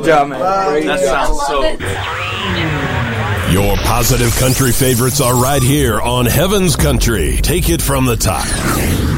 Good job, man. That sounds so good. Your positive country favorites are right here on Heaven's Country. Take it from the top.